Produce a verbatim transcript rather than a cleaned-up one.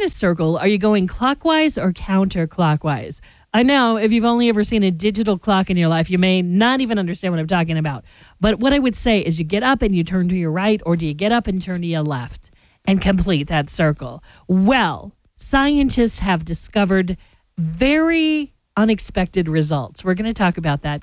a circle, are you going clockwise or counterclockwise? I know if you've only ever seen a digital clock in your life, you may not even understand what I'm talking about. But what I would say is you get up and you turn to your right, or do you get up and turn to your left and complete that circle? Well, scientists have discovered very unexpected results. We're going to talk about that